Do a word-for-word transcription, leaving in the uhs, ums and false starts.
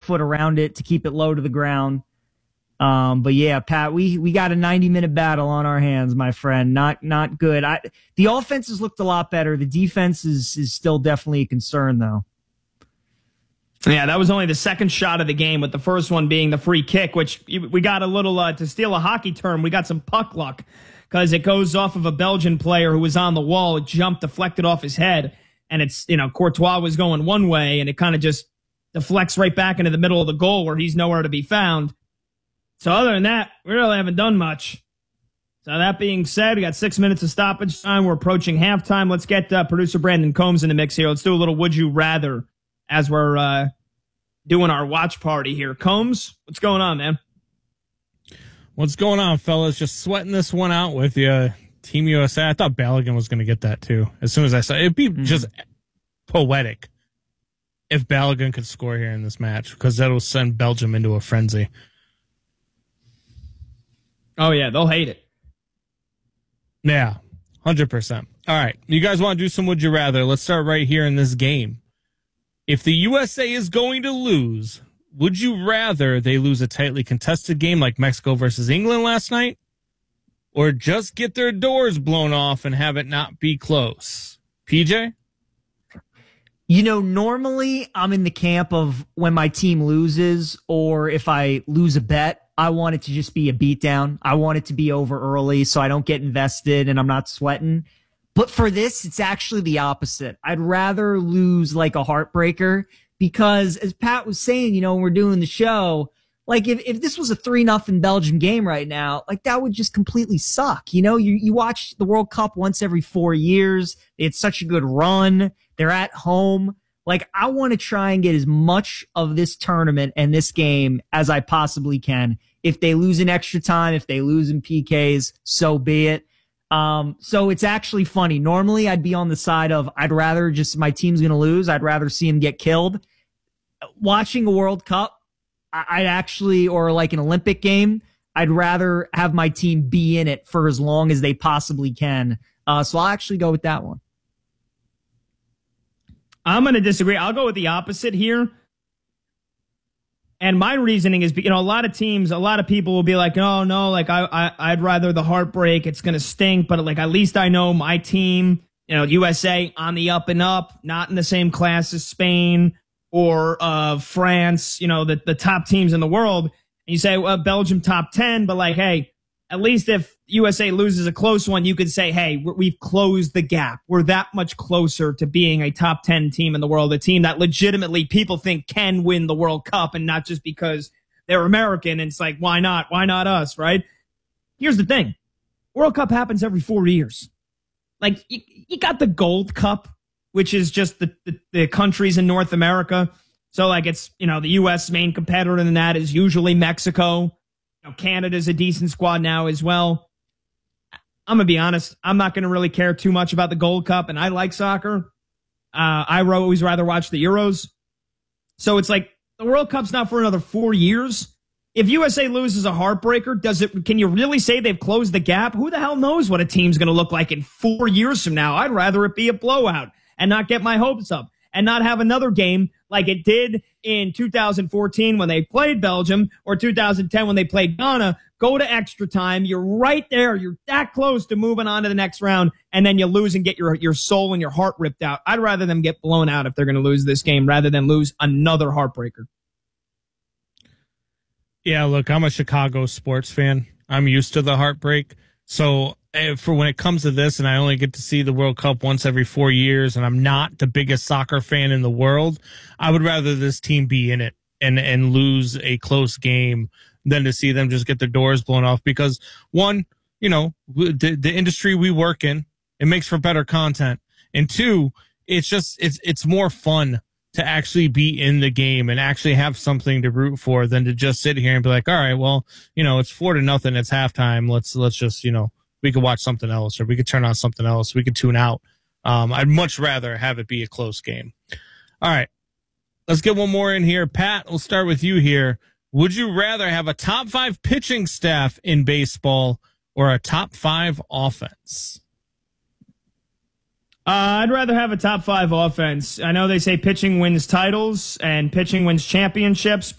foot around it to keep it low to the ground. Um, but yeah, Pat, we, we got a ninety minute battle on our hands, my friend. Not, not good. I, the offense has looked a lot better. The defense is, is still definitely a concern though. Yeah, that was only the second shot of the game, with the first one being the free kick, which we got a little, uh, to steal a hockey term, we got some puck luck because it goes off of a Belgian player who was on the wall. It jumped, deflected off his head, and it's, you know, Courtois was going one way, and it kind of just deflects right back into the middle of the goal where he's nowhere to be found. So other than that, we really haven't done much. So that being said, we got six minutes of stoppage time. We're approaching halftime. Let's get uh, producer Brandon Combs in the mix here. Let's do a little Would You Rather as we're uh, doing our watch party here. Combs, what's going on, man? What's going on, fellas? Just sweating this one out with you. Team U S A. I thought Balogun was going to get that, too. As soon as I saw it, it'd be mm-hmm. just poetic if Balogun could score here in this match, because that'll send Belgium into a frenzy. Oh, yeah, they'll hate it. Yeah, one hundred percent. All right, you guys want to do some Would You Rather? Let's start right here in this game. If the U S A is going to lose, would you rather they lose a tightly contested game like Mexico versus England last night, or just get their doors blown off and have it not be close? P J? You know, normally I'm in the camp of when my team loses, or if I lose a bet, I want it to just be a beatdown. I want it to be over early so I don't get invested and I'm not sweating. But for this, it's actually the opposite. I'd rather lose like a heartbreaker, because as Pat was saying, you know, when we're doing the show, like if, if this was a three nothing Belgian game right now, like that would just completely suck. You know, you, you watch the World Cup once every four years. It's such a good run. They're at home. Like, I want to try and get as much of this tournament and this game as I possibly can. If they lose in extra time, if they lose in P Ks, so be it. Um, so it's actually funny. Normally I'd be on the side of, I'd rather just, my team's going to lose. I'd rather see them get killed. Watching a World Cup, I'd actually, or like an Olympic game, I'd rather have my team be in it for as long as they possibly can. Uh, so I'll actually go with that one. I'm going to disagree. I'll go with the opposite here. And my reasoning is, you know, a lot of teams, a lot of people will be like, oh, no, like I, I, I'd rather the heartbreak. It's going to stink. But like, at least I know my team, you know, U S A on the up and up, not in the same class as Spain or uh, France, you know, the, the top teams in the world. And you say, well, Belgium top ten, but like, hey, at least if U S A loses a close one, you could say, hey, we've closed the gap. We're that much closer to being a top ten team in the world, a team that legitimately people think can win the World Cup, and not just because they're American. And it's like, why not? Why not us, right? Here's the thing. World Cup happens every four years. Like, you, you got the Gold Cup, which is just the, the, the countries in North America. So, like, it's, you know, the U S main competitor in that is usually Mexico. You know, Canada's a decent squad now as well. I'm going to be honest. I'm not going to really care too much about the Gold Cup, and I like soccer. Uh, I always rather watch the Euros. So it's like the World Cup's not for another four years. If U S A loses a heartbreaker, does it? Can you really say they've closed the gap? Who the hell knows what a team's going to look like in four years from now? I'd rather it be a blowout and not get my hopes up and not have another game like it did in two thousand fourteen when they played Belgium, or two thousand ten when they played Ghana. Go to extra time. You're right there. You're that close to moving on to the next round, and then you lose and get your, your soul and your heart ripped out. I'd rather them get blown out if they're going to lose this game rather than lose another heartbreaker. Yeah, look, I'm a Chicago sports fan. I'm used to the heartbreak. So for when it comes to this, and I only get to see the World Cup once every four years, and I'm not the biggest soccer fan in the world, I would rather this team be in it and, and lose a close game than to see them just get their doors blown off. Because one, you know, the, the industry we work in, it makes for better content. And two, it's just, it's, it's more fun to actually be in the game and actually have something to root for than to just sit here and be like, all right, well, you know, it's four to nothing. It's halftime. Let's, let's just, you know, we could watch something else, or we could turn on something else. We could tune out. Um, I'd much rather have it be a close game. All right, let's get one more in here. Pat, we'll start with you here. Would you rather have a top five pitching staff in baseball or a top five offense? Uh, I'd rather have a top five offense. I know they say pitching wins titles and pitching wins championships,